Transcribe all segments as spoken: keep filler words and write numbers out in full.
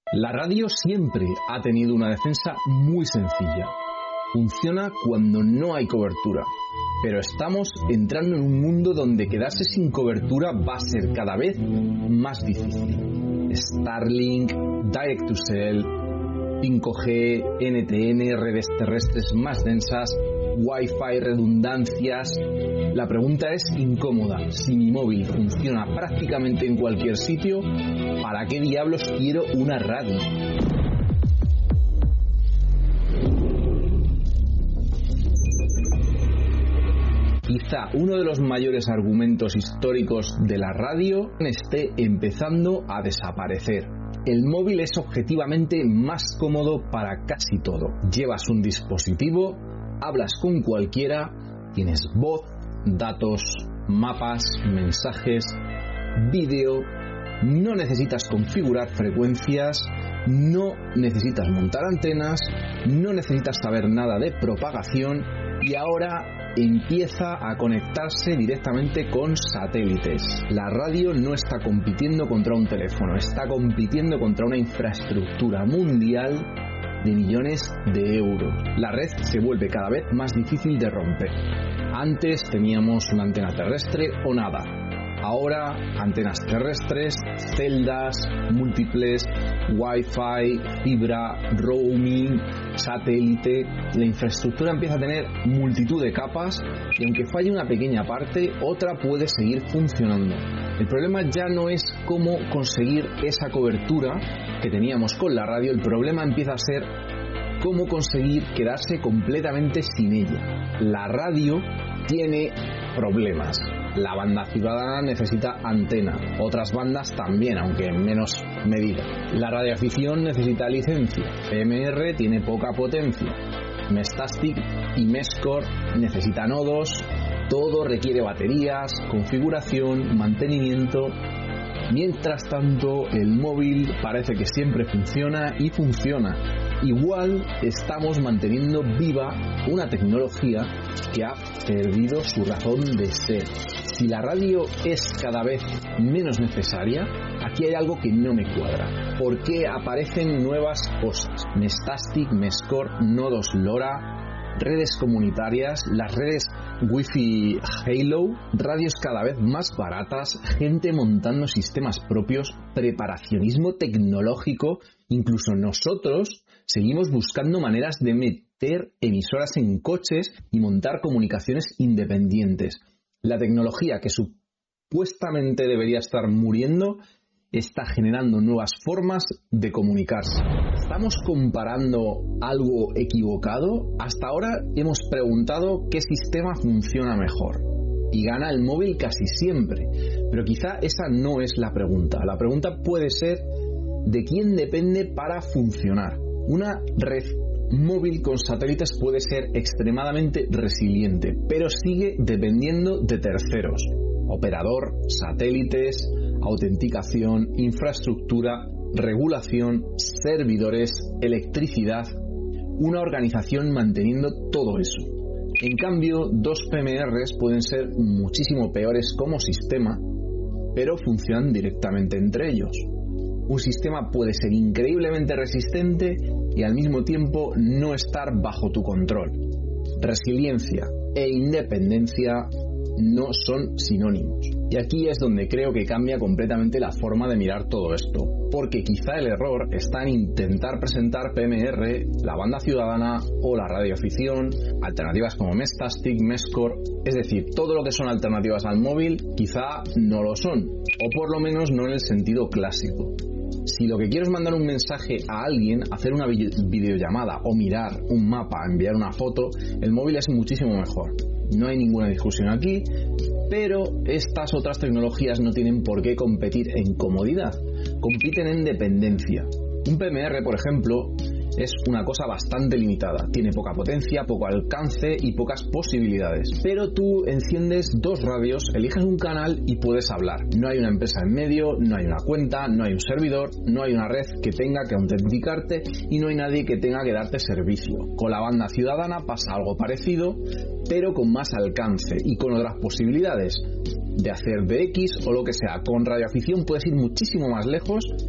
La radio siempre ha tenido una defensa muy sencilla. Funciona cuando no hay cobertura. Pero estamos entrando en un mundo donde quedarse sin cobertura va a ser cada vez más difícil. Starlink, Direct to Cell, cinco G, N T N, redes terrestres más densas, Wi-Fi, redundancias. La pregunta es incómoda. Si mi móvil funciona prácticamente en cualquier sitio, ¿para qué diablos quiero una radio? Quizá uno de los mayores argumentos históricos de la radio esté empezando a desaparecer. El móvil es objetivamente más cómodo para casi todo. Llevas un dispositivo, hablas con cualquiera, tienes voz, datos, mapas, mensajes, vídeo, no necesitas configurar frecuencias, no necesitas montar antenas, no necesitas saber nada de propagación y ahora empieza a conectarse directamente con satélites. La radio no está compitiendo contra un teléfono, está compitiendo contra una infraestructura mundial de millones de euros. La red se vuelve cada vez más difícil de romper. Antes teníamos una antena terrestre o nada. Ahora antenas terrestres, celdas, múltiples, Wi-Fi, fibra, roaming, satélite. La infraestructura empieza a tener multitud de capas y aunque falle una pequeña parte, otra puede seguir funcionando. El problema ya no es cómo conseguir esa cobertura que teníamos con la radio, el problema empieza a ser cómo conseguir quedarse completamente sin ella. La radio tiene problemas. La banda ciudadana necesita antena, otras bandas también, aunque en menos medida. La radioafición necesita licencia, P M R tiene poca potencia, Mestastic y Mescore necesitan nodos, todo requiere baterías, configuración, mantenimiento. Mientras tanto, el móvil parece que siempre funciona y funciona. Igual estamos manteniendo viva una tecnología que ha perdido su razón de ser. Si la radio es cada vez menos necesaria, aquí hay algo que no me cuadra. ¿Por qué aparecen nuevas cosas? Mestastic, Mescore, nodos LoRa, redes comunitarias, las redes Wi-Fi Halo, radios cada vez más baratas, gente montando sistemas propios, preparacionismo tecnológico, incluso nosotros seguimos buscando maneras de meter emisoras en coches y montar comunicaciones independientes. La tecnología que supuestamente debería estar muriendo está generando nuevas formas de comunicarse. ¿Estamos comparando algo equivocado? Hasta ahora hemos preguntado qué sistema funciona mejor y gana el móvil casi siempre, pero quizá esa no es la pregunta. La pregunta puede ser de quién depende para funcionar. Una red móvil con satélites puede ser extremadamente resiliente, pero sigue dependiendo de terceros. Operador, satélites, autenticación, infraestructura, regulación, servidores, electricidad, una organización manteniendo todo eso. En cambio, dos P M Rs pueden ser muchísimo peores como sistema, pero funcionan directamente entre ellos. Un sistema puede ser increíblemente resistente y al mismo tiempo no estar bajo tu control. Resiliencia e independencia no son sinónimos. Y aquí es donde creo que cambia completamente la forma de mirar todo esto, porque quizá el error está en intentar presentar P M R, la banda ciudadana o la radioafición, alternativas como Mestastic, Mescore, es decir, todo lo que son alternativas al móvil quizá no lo son, o por lo menos no en el sentido clásico. Si lo que quiero es mandar un mensaje a alguien, hacer una videollamada o mirar un mapa, enviar una foto, el móvil es muchísimo mejor. No hay ninguna discusión aquí, pero estas otras tecnologías no tienen por qué competir en comodidad, compiten en dependencia. Un P M R, por ejemplo, es una cosa bastante limitada, tiene poca potencia, poco alcance y pocas posibilidades. Pero tú enciendes dos radios, eliges un canal y puedes hablar. No hay una empresa en medio, no hay una cuenta, no hay un servidor, no hay una red que tenga que autenticarte y no hay nadie que tenga que darte servicio. Con la banda ciudadana pasa algo parecido, pero con más alcance y con otras posibilidades de hacer B X o lo que sea. Con radioafición puedes ir muchísimo más lejos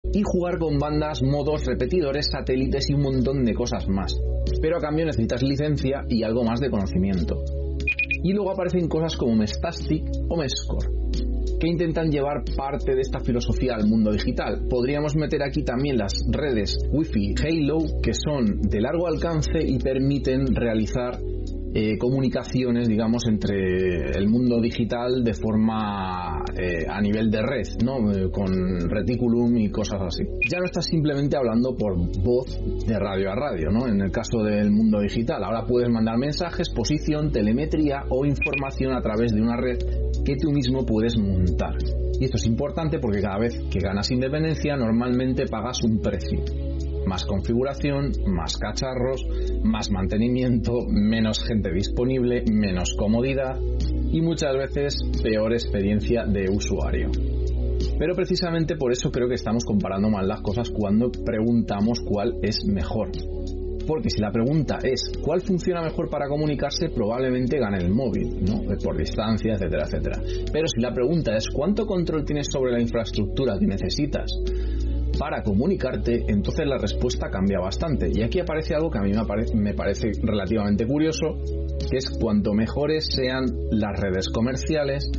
y jugar con bandas, modos, repetidores, satélites y un montón de cosas más. Pero a cambio necesitas licencia y algo más de conocimiento. Y luego aparecen cosas como Mestastic o Mescore, que intentan llevar parte de esta filosofía al mundo digital. Podríamos meter aquí también las redes Wi-Fi Halo, que son de largo alcance y permiten realizar eh, comunicaciones, digamos, entre el mundo digital de forma eh, a nivel de red, ¿no? Eh, con reticulum y cosas así. Ya no estás simplemente hablando por voz de radio a radio, ¿no? En el caso del mundo digital, ahora puedes mandar mensajes, posición, telemetría o información a través de una red que tú mismo puedes montar. Y esto es importante porque cada vez que ganas independencia normalmente pagas un precio. Más configuración, más cacharros, más mantenimiento, menos gente disponible, menos comodidad y muchas veces peor experiencia de usuario. Pero precisamente por eso creo que estamos comparando mal las cosas cuando preguntamos cuál es mejor. Porque si la pregunta es ¿cuál funciona mejor para comunicarse? Probablemente gane el móvil, ¿no? Por distancia, etcétera, etcétera. Pero si la pregunta es ¿cuánto control tienes sobre la infraestructura que necesitas para comunicarte? Entonces la respuesta cambia bastante. Y aquí aparece algo que a mí me parece, me parece relativamente curioso, que es cuanto mejores sean las redes comerciales,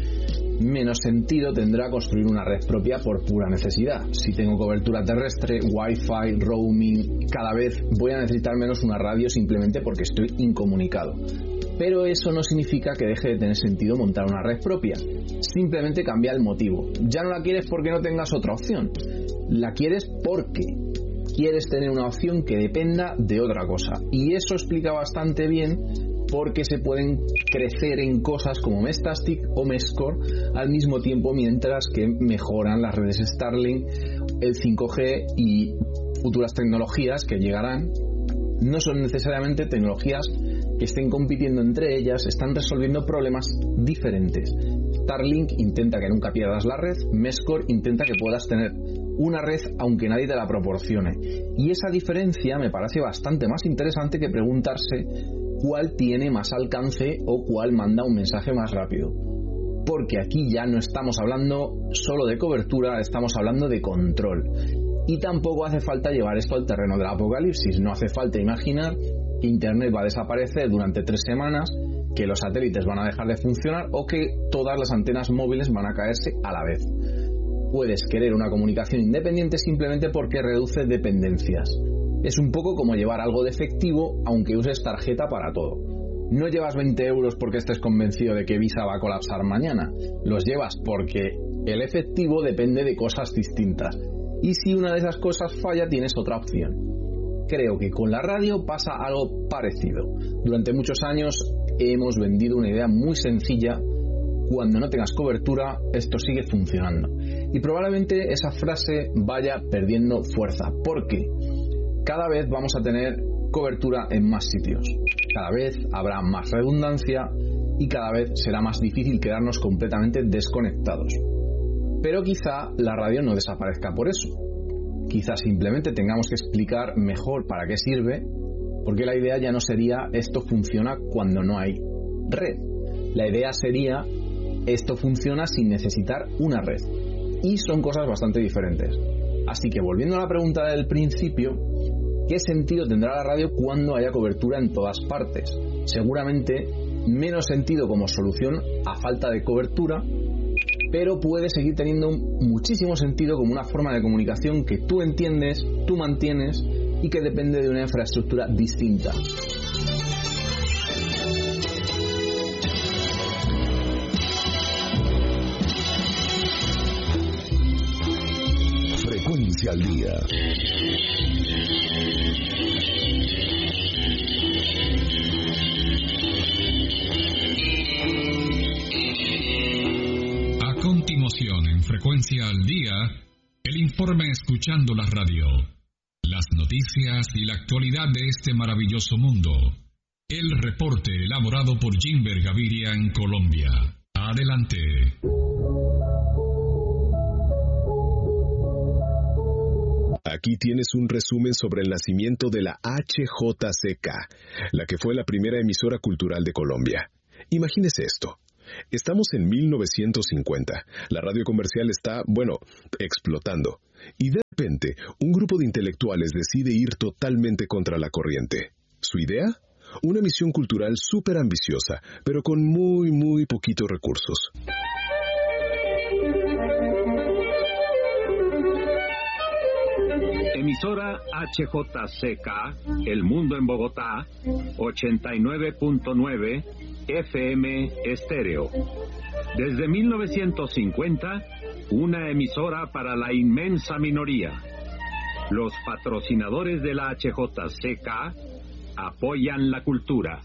menos sentido tendrá construir una red propia por pura necesidad. Si tengo cobertura terrestre, wifi, roaming, cada vez voy a necesitar menos una radio simplemente porque estoy incomunicado. Pero eso no significa que deje de tener sentido montar una red propia. Simplemente cambia el motivo. Ya no la quieres porque no tengas otra opción. La quieres porque quieres tener una opción que dependa de otra cosa. Y eso explica bastante bien porque se pueden crecer en cosas como Mestastic o Mescore al mismo tiempo, mientras que mejoran las redes Starlink, el cinco G y futuras tecnologías que llegarán. No son necesariamente tecnologías que estén compitiendo entre ellas, están resolviendo problemas diferentes. Starlink intenta que nunca pierdas la red, Mescore intenta que puedas tener una red aunque nadie te la proporcione. Y esa diferencia me parece bastante más interesante que preguntarse cuál tiene más alcance o cuál manda un mensaje más rápido. Porque aquí ya no estamos hablando solo de cobertura, estamos hablando de control. Y tampoco hace falta llevar esto al terreno del apocalipsis. No hace falta imaginar que Internet va a desaparecer durante tres semanas, que los satélites van a dejar de funcionar o que todas las antenas móviles van a caerse a la vez. Puedes querer una comunicación independiente simplemente porque reduce dependencias. Es un poco como llevar algo de efectivo aunque uses tarjeta para todo. No llevas veinte euros porque estés convencido de que Visa va a colapsar mañana. Los llevas porque el efectivo depende de cosas distintas. Y si una de esas cosas falla, tienes otra opción. Creo que con la radio pasa algo parecido. Durante muchos años hemos vendido una idea muy sencilla: cuando no tengas cobertura, esto sigue funcionando. Y probablemente esa frase vaya perdiendo fuerza, porque cada vez vamos a tener cobertura en más sitios. Cada vez habrá más redundancia y cada vez será más difícil quedarnos completamente desconectados. Pero quizá la radio no desaparezca por eso. Quizá simplemente tengamos que explicar mejor para qué sirve, porque la idea ya no sería esto funciona cuando no hay red. La idea sería esto funciona sin necesitar una red. Y son cosas bastante diferentes. Así que volviendo a la pregunta del principio, ¿qué sentido tendrá la radio cuando haya cobertura en todas partes? Seguramente menos sentido como solución a falta de cobertura, pero puede seguir teniendo muchísimo sentido como una forma de comunicación que tú entiendes, tú mantienes y que depende de una infraestructura distinta. Frecuencia al día. A continuación, en Frecuencia al día, el informe Escuchando la Radio, las noticias y la actualidad de este maravilloso mundo. El reporte elaborado por Jimber Gaviria en Colombia. Adelante. Aquí tienes un resumen sobre el nacimiento de la H J C K, la que fue la primera emisora cultural de Colombia. Imagínese esto. Estamos en mil novecientos cincuenta. La radio comercial está, bueno, explotando. Y de repente, un grupo de intelectuales decide ir totalmente contra la corriente. ¿Su idea? Una misión cultural súper ambiciosa, pero con muy, muy poquitos recursos. Emisora H J C K, El Mundo en Bogotá, ochenta y nueve punto nueve F M estéreo. Desde mil novecientos cincuenta, una emisora para la inmensa minoría. Los patrocinadores de la H J C K apoyan la cultura.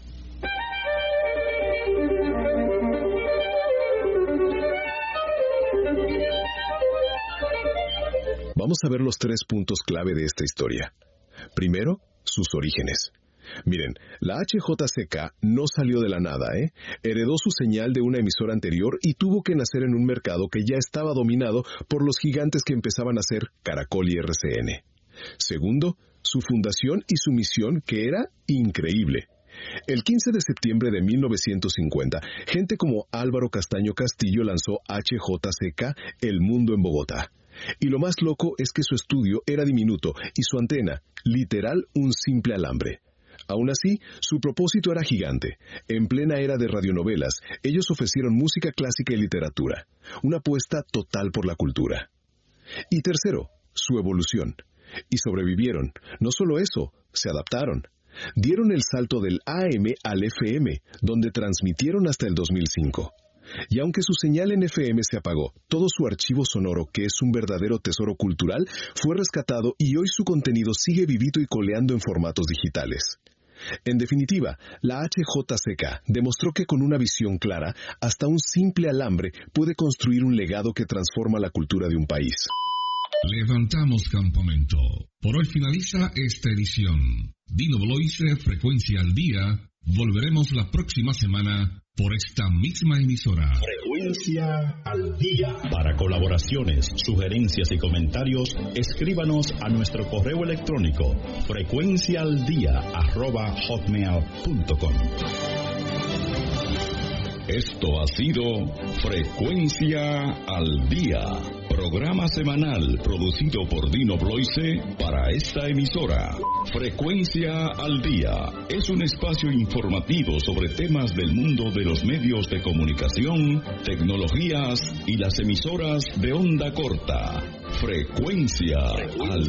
Vamos a ver los tres puntos clave de esta historia. Primero, sus orígenes. Miren, la H J C K no salió de la nada, ¿eh? Heredó su señal de una emisora anterior y tuvo que nacer en un mercado que ya estaba dominado por los gigantes que empezaban a ser Caracol y R C N. Segundo, su fundación y su misión, que era increíble. El quince de septiembre de mil novecientos cincuenta, gente como Álvaro Castaño Castillo lanzó H J C K, El Mundo en Bogotá. Y lo más loco es que su estudio era diminuto y su antena, literal, un simple alambre. Aún así, su propósito era gigante. En plena era de radionovelas, ellos ofrecieron música clásica y literatura, una apuesta total por la cultura. Y tercero, su evolución. Y sobrevivieron. No solo eso, se adaptaron. Dieron el salto del A M al F M, donde transmitieron hasta el dos mil cinco. Y aunque su señal en F M se apagó, todo su archivo sonoro, que es un verdadero tesoro cultural, fue rescatado y hoy su contenido sigue vivito y coleando en formatos digitales. En definitiva, la H J C K demostró que con una visión clara, hasta un simple alambre puede construir un legado que transforma la cultura de un país. Levantamos campamento. Por hoy finaliza esta edición. Dino Bloise, Frecuencia al Día. Volveremos la próxima semana por esta misma emisora. Frecuencia al Día. Para colaboraciones, sugerencias y comentarios, escríbanos a nuestro correo electrónico frecuenciaaldia arroba hotmail punto com. Esto ha sido Frecuencia al Día, programa semanal producido por Dino Bloise para esta emisora. Frecuencia al Día es un espacio informativo sobre temas del mundo de los medios de comunicación, tecnologías y las emisoras de onda corta. Frecuencia al